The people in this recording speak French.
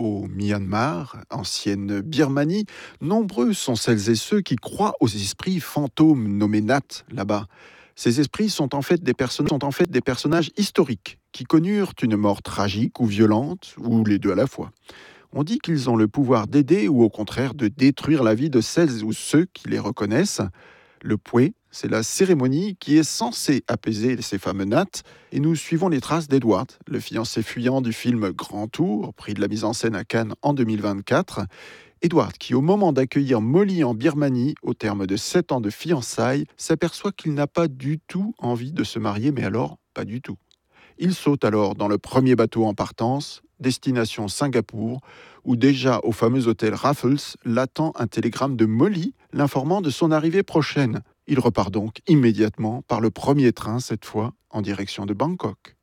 Au Myanmar, ancienne Birmanie, nombreux sont celles et ceux qui croient aux esprits fantômes nommés Nat là-bas. Ces esprits sont en fait des personnages historiques qui connurent une mort tragique ou violente, ou les deux à la fois. On dit qu'ils ont le pouvoir d'aider ou au contraire de détruire la vie de celles ou ceux qui les reconnaissent. Le Pwe, c'est la cérémonie qui est censée apaiser ces fameux nattes, et nous suivons les traces d'Edward, le fiancé fuyant du film Grand Tour, prix de la mise en scène à Cannes en 2024. Edward, qui au moment d'accueillir Molly en Birmanie, au terme de 7 ans de fiançailles, s'aperçoit qu'il n'a pas du tout envie de se marier, mais alors pas du tout. Il saute alors dans le premier bateau en partance, destination Singapour, où déjà au fameux hôtel Raffles l'attend un télégramme de Molly l'informant de son arrivée prochaine. Il repart donc immédiatement par le premier train, cette fois en direction de Bangkok.